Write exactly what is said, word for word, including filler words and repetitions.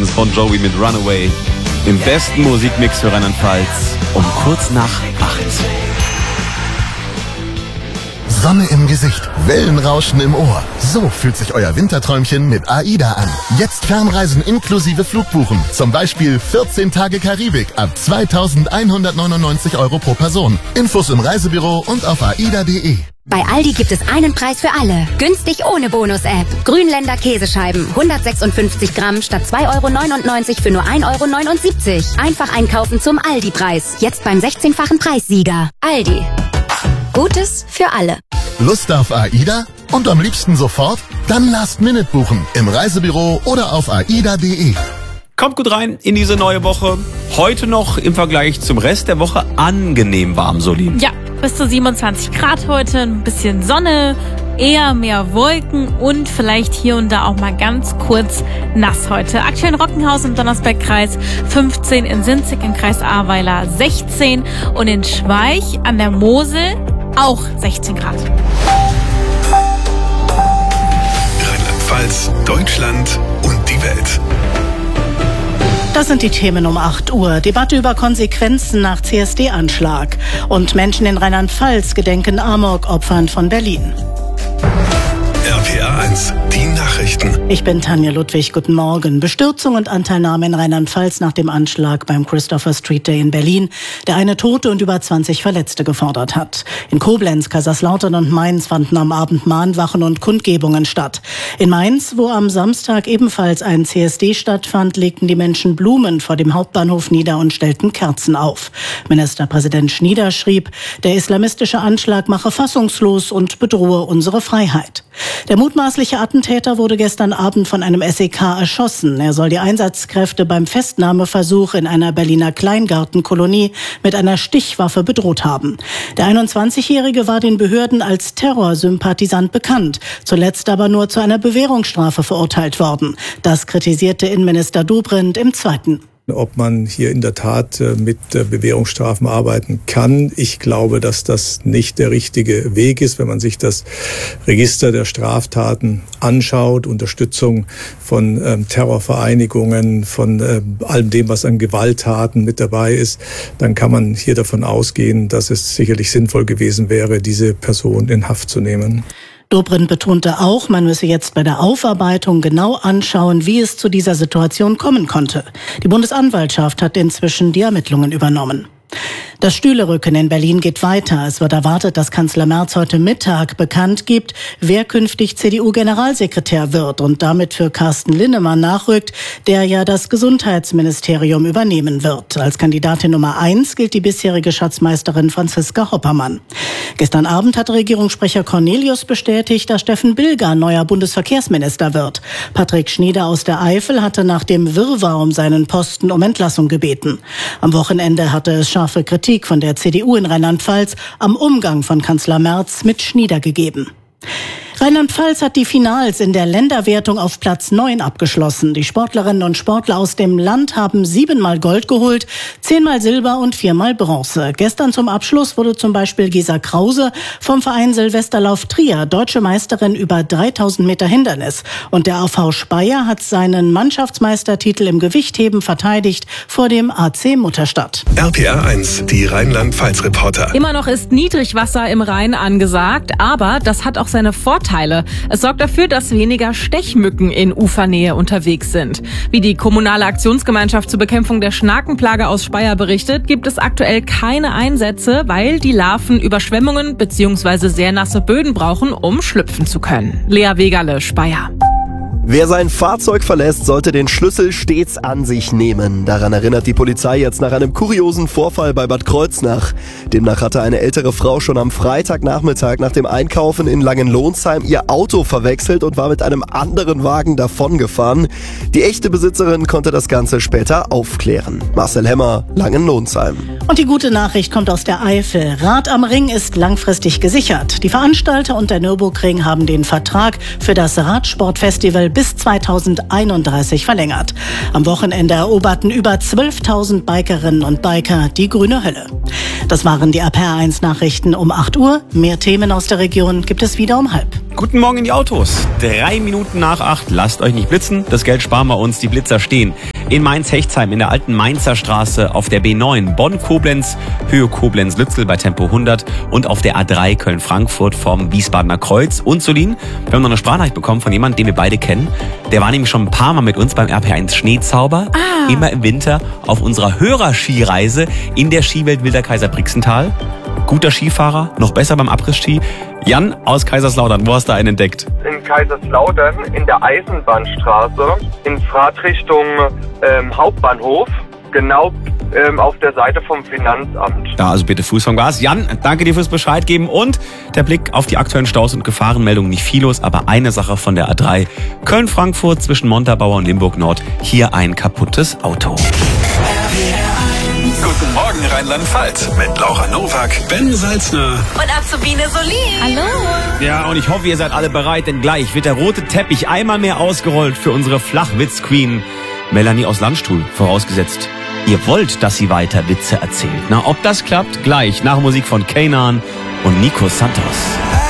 Minuten ist Bon Jovi mit Runaway im besten Musikmix für Rheinland-Pfalz um kurz nach acht. Sonne im Gesicht, Wellenrauschen im Ohr. So fühlt sich euer Winterträumchen mit AIDA an. Jetzt Fernreisen inklusive Flugbuchen. Zum Beispiel vierzehn Tage Karibik ab zweitausendeinhundertneunundneunzig Euro pro Person. Infos im Reisebüro und auf aida punkt de. Bei Aldi gibt es einen Preis für alle. Günstig ohne Bonus-App. Grünländer Käsescheiben. hundertsechsundfünfzig Gramm statt zwei Euro neunundneunzig für nur ein Euro neunundsiebzig. Einfach einkaufen zum Aldi-Preis. Jetzt beim sechzehnfachen Preissieger. Aldi. Gutes für alle. Lust auf AIDA? Und am liebsten sofort? Dann Last Minute buchen. Im Reisebüro oder auf aida punkt de. Kommt gut rein in diese neue Woche. Heute noch im Vergleich zum Rest der Woche angenehm warm, Soli. Ja, bis zu siebenundzwanzig Grad heute, ein bisschen Sonne, eher mehr Wolken und vielleicht hier und da auch mal ganz kurz nass heute. Aktuell in Rockenhaus im Donnersbergkreis fünfzehn, in Sinzig im Kreis Ahrweiler sechzehn und in Schweich an der Mosel auch sechzehn Grad. Rheinland-Pfalz, Deutschland und die Welt. Das sind die Themen um acht Uhr. Debatte über Konsequenzen nach C S D-Anschlag. Und Menschen in Rheinland-Pfalz gedenken Amok-Opfern von Berlin. R P R eins, die Nachrichten. Ich bin Tanja Ludwig, guten Morgen. Bestürzung und Anteilnahme in Rheinland-Pfalz nach dem Anschlag beim Christopher Street Day in Berlin, der eine Tote und über zwanzig Verletzte gefordert hat. In Koblenz, Kaiserslautern und Mainz fanden am Abend Mahnwachen und Kundgebungen statt. In Mainz, wo am Samstag ebenfalls ein C S D stattfand, legten die Menschen Blumen vor dem Hauptbahnhof nieder und stellten Kerzen auf. Ministerpräsident Schnieder schrieb, der islamistische Anschlag mache fassungslos und bedrohe unsere Freiheit. Der mutmaßliche Attentäter wurde gestern Abend von einem S E K erschossen. Er soll die Einsatzkräfte beim Festnahmeversuch in einer Berliner Kleingartenkolonie mit einer Stichwaffe bedroht haben. Der einundzwanzigjährige war den Behörden als Terrorsympathisant bekannt, zuletzt aber nur zu einer Bewährungsstrafe verurteilt worden. Das kritisierte Innenminister Dobrindt im Zweiten. Ob man hier in der Tat mit Bewährungsstrafen arbeiten kann. Ich glaube, dass das nicht der richtige Weg ist, wenn man sich das Register der Straftaten anschaut, Unterstützung von ähm, Terrorvereinigungen, von äh, allem dem, was an Gewalttaten mit dabei ist, dann kann man hier davon ausgehen, dass es sicherlich sinnvoll gewesen wäre, diese Person in Haft zu nehmen. Dobrindt betonte auch, man müsse jetzt bei der Aufarbeitung genau anschauen, wie es zu dieser Situation kommen konnte. Die Bundesanwaltschaft hat inzwischen die Ermittlungen übernommen. Das Stühlerücken in Berlin geht weiter. Es wird erwartet, dass Kanzler Merz heute Mittag bekannt gibt, wer künftig C D U-Generalsekretär wird und damit für Carsten Linnemann nachrückt, der ja das Gesundheitsministerium übernehmen wird. Als Kandidatin Nummer eins gilt die bisherige Schatzmeisterin Franziska Hoppermann. Gestern Abend hat Regierungssprecher Cornelius bestätigt, dass Steffen Bilger neuer Bundesverkehrsminister wird. Patrick Schnieder aus der Eifel hatte nach dem Wirrwarr um seinen Posten um Entlassung gebeten. Am Wochenende hatte es scharfe Kritik von der C D U in Rheinland-Pfalz am Umgang von Kanzler Merz mit Schnieder gegeben. Rheinland-Pfalz hat die Finals in der Länderwertung auf Platz neun abgeschlossen. Die Sportlerinnen und Sportler aus dem Land haben siebenmal Gold geholt, zehnmal Silber und viermal Bronze. Gestern zum Abschluss wurde zum Beispiel Gesa Krause vom Verein Silvesterlauf Trier deutsche Meisterin über dreitausend Meter Hindernis. Und der A V Speyer hat seinen Mannschaftsmeistertitel im Gewichtheben verteidigt vor dem A C Mutterstadt. R P R eins, die Rheinland-Pfalz-Reporter. Immer noch ist Niedrigwasser im Rhein angesagt, aber das hat auch seine Vorteile. Es sorgt dafür, dass weniger Stechmücken in Ufernähe unterwegs sind. Wie die kommunale Aktionsgemeinschaft zur Bekämpfung der Schnakenplage aus Speyer berichtet, gibt es aktuell keine Einsätze, weil die Larven Überschwemmungen bzw. sehr nasse Böden brauchen, um schlüpfen zu können. Lea Wegerle, Speyer. Wer sein Fahrzeug verlässt, sollte den Schlüssel stets an sich nehmen. Daran erinnert die Polizei jetzt nach einem kuriosen Vorfall bei Bad Kreuznach. Demnach hatte eine ältere Frau schon am Freitagnachmittag nach dem Einkaufen in Langenlohnsheim ihr Auto verwechselt und war mit einem anderen Wagen davongefahren. Die echte Besitzerin konnte das Ganze später aufklären. Marcel Hemmer, Langenlohnsheim. Und die gute Nachricht kommt aus der Eifel. Rad am Ring ist langfristig gesichert. Die Veranstalter und der Nürburgring haben den Vertrag für das Radsportfestival bis zweitausendeinunddreißig verlängert. Am Wochenende eroberten über zwölftausend Bikerinnen und Biker die grüne Hölle. Das waren die R P R eins Nachrichten um acht Uhr. Mehr Themen aus der Region gibt es wieder um halb. Guten Morgen in die Autos. Drei Minuten nach acht. Lasst euch nicht blitzen. Das Geld sparen wir uns. Die Blitzer stehen. in Mainz-Hechtsheim in der alten Mainzer Straße, auf der B neun Bonn-Koblenz, Höhe Koblenz-Lützel bei Tempo hundert und auf der A drei Köln-Frankfurt vom Wiesbadener Kreuz. Und Solin, wir haben noch eine Sprachnachricht bekommen von jemandem, den wir beide kennen. Der war nämlich schon ein paar Mal mit uns beim R P eins Schneezauber. Ah. Immer im Winter auf unserer Hörerskireise in der Skiwelt Wilder Kaiser Brixental. Guter Skifahrer, noch besser beim Abriss-Ski. Jan aus Kaiserslautern, wo hast du einen entdeckt? In Kaiserslautern, in der Eisenbahnstraße, in Fahrtrichtung ähm, Hauptbahnhof, genau ähm, auf der Seite vom Finanzamt. Da also bitte Fuß vom Gas. Jan, danke dir fürs Bescheid geben und der Blick auf die aktuellen Staus und Gefahrenmeldungen. Nicht viel los, aber eine Sache von der A drei. Köln-Frankfurt zwischen Montabaur und Limburg-Nord. Hier ein kaputtes Auto. Guten Morgen Rheinland-Pfalz mit Laura Nowak, Ben Salzner Und Azubine Solin. Hallo. Ja, und ich hoffe, ihr seid alle bereit, denn gleich wird der rote Teppich einmal mehr ausgerollt für unsere Flachwitz-Queen Melanie aus Landstuhl, vorausgesetzt. Ihr wollt, dass sie weiter Witze erzählt. Na, ob das klappt, gleich nach Musik von Kanan und Nico Santos.